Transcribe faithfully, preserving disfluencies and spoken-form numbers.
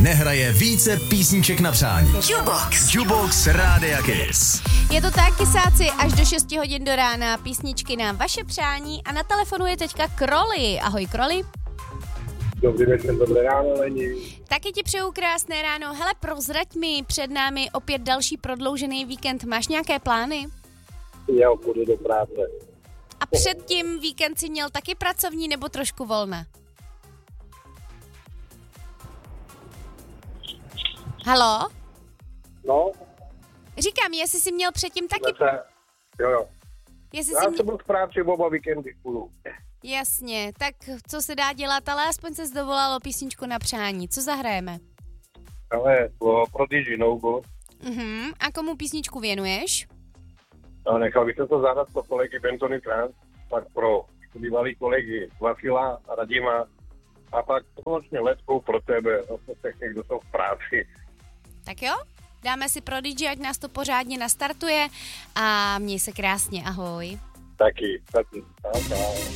nehraje více písniček na přání. Jukebox. Jukebox Rádia Kiss. Je to tak, kysáci, až do šesti hodin do rána písničky na vaše přání a na telefonu je teďka Kroli. Ahoj Kroli. Dobrý večer, dobré ráno, Leni. Taky ti přeju krásné ráno. Hele, prozrať mi, před námi opět další prodloužený víkend. Máš nějaké plány? Já půjdu do práce. A předtím víkend si měl taky pracovní nebo trošku volna? Haló? No? Říkám, jestli jsi měl předtím taky... Zase, jo, jo. Jestli Já jsi jsem měl... byl v práci, oba víkendy půjdu. Jasně, tak co se dá dělat, ale aspoň se zdovolalo písničku na přání. Co zahrajeme? Ale pro Prodigy No Go. Uh-huh. A komu písničku věnuješ? A nechal bych se to zadat pro kolegy Bentony Trans, pak pro bývalý kolegy Vasila a Radima a pak společně letkou pro tebe a pro všechny, kdo jsou v práci. Tak jo, dáme si Prodigy, ať nás to pořádně nastartuje a měj se krásně, ahoj. Taky, taky. Ahoj.